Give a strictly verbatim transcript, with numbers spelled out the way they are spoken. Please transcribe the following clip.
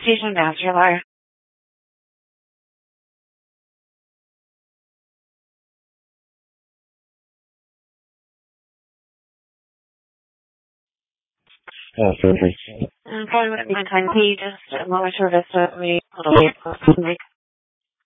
Station Vascular. Oh, perfect. Okay, with my time, can you just lower to Vista, we a little bit close to make